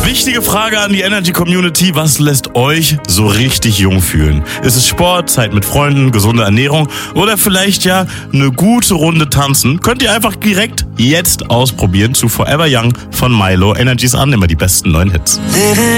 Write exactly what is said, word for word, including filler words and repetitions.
Wichtige Frage an die Energy Community: Was lässt euch so richtig jung fühlen? Ist es Sport, Zeit mit Freunden, gesunde Ernährung oder vielleicht ja eine gute Runde tanzen? Könnt ihr einfach direkt jetzt ausprobieren zu Forever Young von Milo. Energy ist an, immer die besten neuen Hits.